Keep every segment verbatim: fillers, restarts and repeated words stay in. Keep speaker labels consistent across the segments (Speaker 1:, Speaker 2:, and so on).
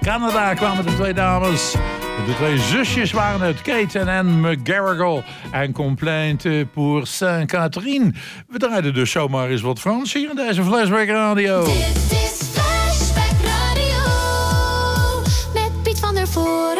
Speaker 1: Canada kwamen de twee dames. De twee zusjes waren het, Kate en Anne McGarrigle. En Complainte pour Sainte-Catherine. We draaiden dus zomaar eens wat Frans hier in deze Flashback Radio.
Speaker 2: Dit is Flashback Radio met Piet van der Voren.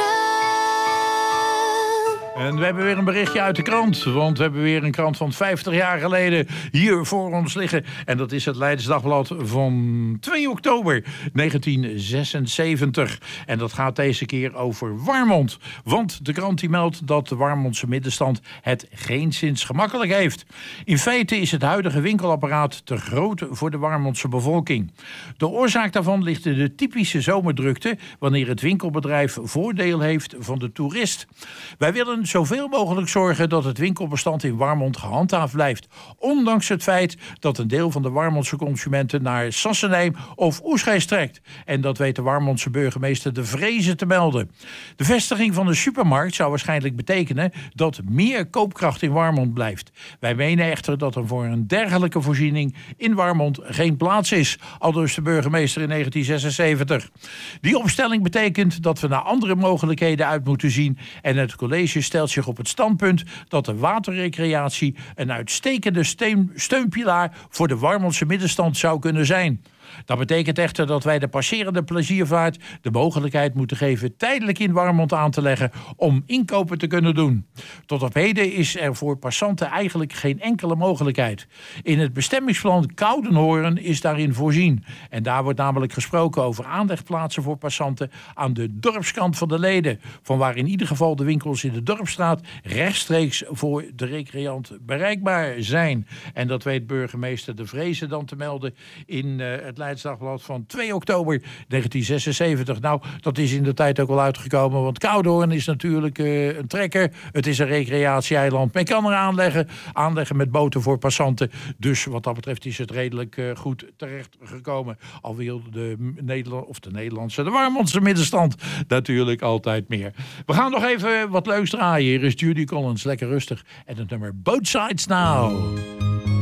Speaker 1: En we hebben weer een berichtje uit de krant. Want we hebben weer een krant van vijftig jaar geleden hier voor ons liggen. En dat is het Leids Dagblad van twee oktober negentien zesenzeventig. En dat gaat deze keer over Warmond. Want de krant die meldt dat de Warmondse middenstand het geenszins gemakkelijk heeft. In feite is het huidige winkelapparaat te groot voor de Warmondse bevolking. De oorzaak daarvan ligt in de typische zomerdrukte wanneer het winkelbedrijf voordeel heeft van de toerist. Wij willen zoveel mogelijk zorgen dat het winkelbestand in Warmond gehandhaafd blijft. Ondanks het feit dat een deel van de Warmondse consumenten naar Sassenheim of Oesgeest trekt. En dat weet de Warmondse burgemeester De Vreeze te melden. De vestiging van de supermarkt zou waarschijnlijk betekenen dat meer koopkracht in Warmond blijft. Wij menen echter dat er voor een dergelijke voorziening in Warmond geen plaats is. Aldus de burgemeester in negentien zesenzeventig. Die opstelling betekent dat we naar andere mogelijkheden uit moeten zien. En het college stelt zich op het standpunt dat de waterrecreatie een uitstekende steun, steunpilaar voor de Warmondse middenstand zou kunnen zijn. Dat betekent echter dat wij de passerende pleziervaart de mogelijkheid moeten geven tijdelijk in Warmond aan te leggen om inkopen te kunnen doen. Tot op heden is er voor passanten eigenlijk geen enkele mogelijkheid. In het bestemmingsplan Koudenhoorn is daarin voorzien. En daar wordt namelijk gesproken over aanlegplaatsen voor passanten aan de dorpskant van de Leden. Vanwaar in ieder geval de winkels in de Dorpsstraat rechtstreeks voor de recreant bereikbaar zijn. En dat weet burgemeester De Vreeze dan te melden in uh, het Leids Dagblad van twee oktober negentien zesenzeventig. Nou, dat is in de tijd ook wel uitgekomen, want Koudenhoorn is natuurlijk uh, een trekker. Het is een recreatieeiland. Men kan er aanleggen, aanleggen met boten voor passanten. Dus wat dat betreft is het redelijk uh, goed terecht gekomen. Al wil de Nederland of de Nederlandse, de Warmondse middenstand natuurlijk altijd meer. We gaan nog even wat leuks draaien. Hier is Judy Collins, lekker rustig. En het nummer Both Sides Now.